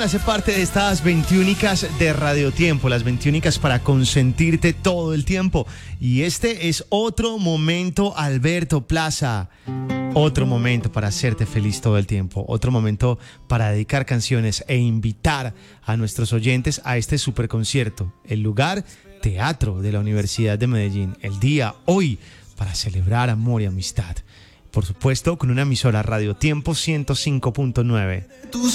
Hace parte de estas 21 de Radio Tiempo, las 21 para consentirte todo el tiempo. Y este es otro momento, Alberto Plaza. Otro momento para hacerte feliz todo el tiempo. Otro momento para dedicar canciones e invitar a nuestros oyentes a este superconcierto. El lugar, Teatro de la Universidad de Medellín. El día, hoy, para celebrar amor y amistad. Por supuesto, con una emisora Radio Tiempo 105.9.